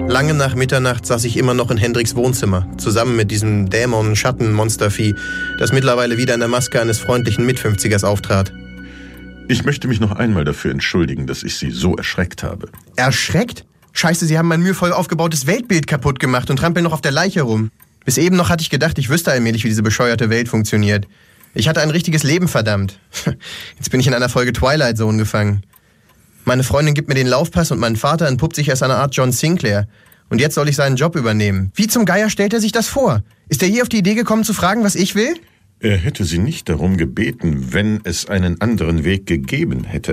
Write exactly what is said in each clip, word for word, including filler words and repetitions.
Lange nach Mitternacht saß ich immer noch in Hendriks Wohnzimmer, zusammen mit diesem Dämon-Schatten-Monstervieh, das mittlerweile wieder in der Maske eines freundlichen Mitfünfzigers auftrat. Ich möchte mich noch einmal dafür entschuldigen, dass ich Sie so erschreckt habe. Erschreckt? Scheiße, Sie haben mein mühevoll aufgebautes Weltbild kaputt gemacht und trampeln noch auf der Leiche rum. Bis eben noch hatte ich gedacht, ich wüsste allmählich, wie diese bescheuerte Welt funktioniert. Ich hatte ein richtiges Leben, verdammt. Jetzt bin ich in einer Folge Twilight Zone gefangen. Meine Freundin gibt mir den Laufpass und mein Vater entpuppt sich als eine Art John Sinclair. Und jetzt soll ich seinen Job übernehmen. Wie zum Geier stellt er sich das vor? Ist er je auf die Idee gekommen zu fragen, was ich will? Er hätte Sie nicht darum gebeten, wenn es einen anderen Weg gegeben hätte.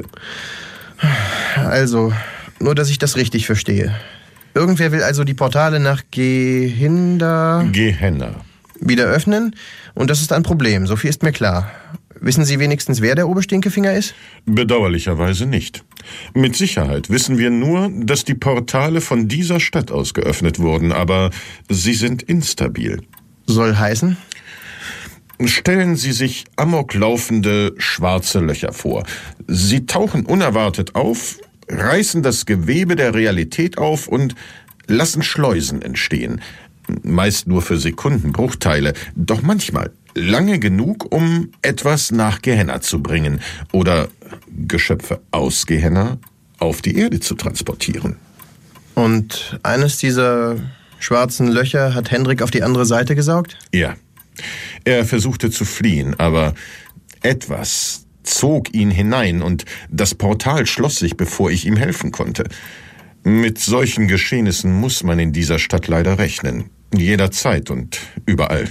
Also, nur dass ich das richtig verstehe. Irgendwer will also die Portale nach Gehinda... Gehenna. wieder öffnen. Und das ist ein Problem, so viel ist mir klar. Wissen Sie wenigstens, wer der Oberstinkefinger ist? Bedauerlicherweise nicht. Mit Sicherheit wissen wir nur, dass die Portale von dieser Stadt aus geöffnet wurden, aber sie sind instabil. Soll heißen? Stellen Sie sich amoklaufende schwarze Löcher vor. Sie tauchen unerwartet auf, reißen das Gewebe der Realität auf und lassen Schleusen entstehen. Meist nur für Sekundenbruchteile, doch manchmal lange genug, um etwas nach Gehenna zu bringen oder Geschöpfe aus Gehenna auf die Erde zu transportieren. Und eines dieser schwarzen Löcher hat Hendrik auf die andere Seite gesaugt? Ja. Er versuchte zu fliehen, aber etwas zog ihn hinein und das Portal schloss sich, bevor ich ihm helfen konnte. Mit solchen Geschehnissen muss man in dieser Stadt leider rechnen. Jederzeit und überall.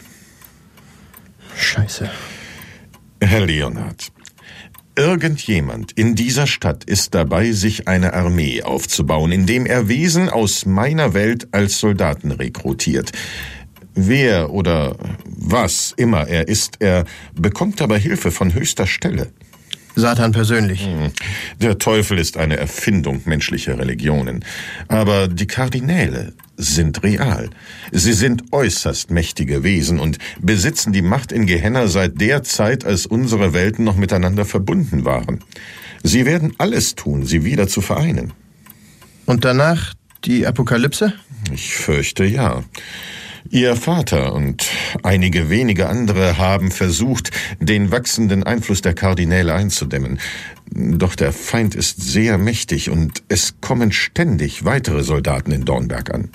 Scheiße. Herr Leonhard, irgendjemand in dieser Stadt ist dabei, sich eine Armee aufzubauen, indem er Wesen aus meiner Welt als Soldaten rekrutiert. Wer oder was immer er ist, er bekommt aber Hilfe von höchster Stelle. Satan persönlich. Der Teufel ist eine Erfindung menschlicher Religionen. Aber die Kardinäle sind real. Sie sind äußerst mächtige Wesen und besitzen die Macht in Gehenna seit der Zeit, als unsere Welten noch miteinander verbunden waren. Sie werden alles tun, sie wieder zu vereinen. Und danach die Apokalypse? Ich fürchte ja. Ihr Vater und einige wenige andere haben versucht, den wachsenden Einfluss der Kardinäle einzudämmen. Doch der Feind ist sehr mächtig und es kommen ständig weitere Soldaten in Dornberg an.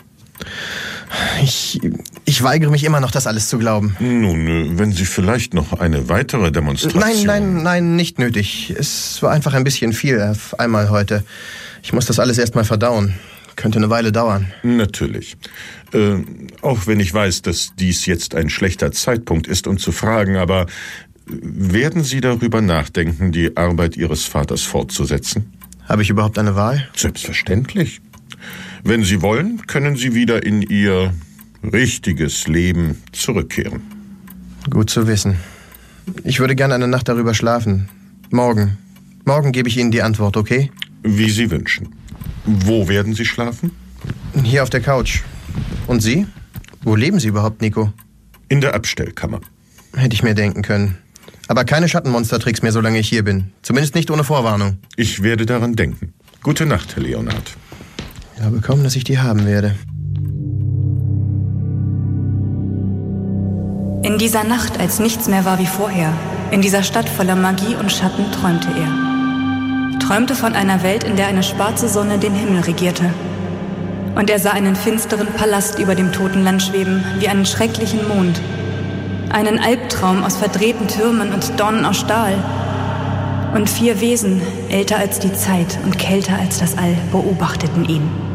Ich, ich weigere mich immer noch, das alles zu glauben. Nun, wenn Sie vielleicht noch eine weitere Demonstration... Nein, nein, nein, nicht nötig. Es war einfach ein bisschen viel auf einmal heute. Ich muss das alles erst mal verdauen. Könnte eine Weile dauern. Natürlich. Äh, auch wenn ich weiß, dass dies jetzt ein schlechter Zeitpunkt ist, um zu fragen, aber werden Sie darüber nachdenken, die Arbeit Ihres Vaters fortzusetzen? Habe ich überhaupt eine Wahl? Selbstverständlich. Wenn Sie wollen, können Sie wieder in Ihr richtiges Leben zurückkehren. Gut zu wissen. Ich würde gerne eine Nacht darüber schlafen. Morgen. Morgen gebe ich Ihnen die Antwort, okay? Wie Sie wünschen. Wo werden Sie schlafen? Hier auf der Couch. Und Sie? Wo leben Sie überhaupt, Nico? In der Abstellkammer. Hätte ich mir denken können. Aber keine Schattenmonster-Tricks mehr, solange ich hier bin. Zumindest nicht ohne Vorwarnung. Ich werde daran denken. Gute Nacht, Herr Leonhard. Ich glaube kaum, dass ich die haben werde. In dieser Nacht, als nichts mehr war wie vorher, in dieser Stadt voller Magie und Schatten, träumte er. Träumte von einer Welt, in der eine schwarze Sonne den Himmel regierte. Und er sah einen finsteren Palast über dem toten Land schweben, wie einen schrecklichen Mond. Einen Albtraum aus verdrehten Türmen und Dornen aus Stahl. Und vier Wesen, älter als die Zeit und kälter als das All, beobachteten ihn.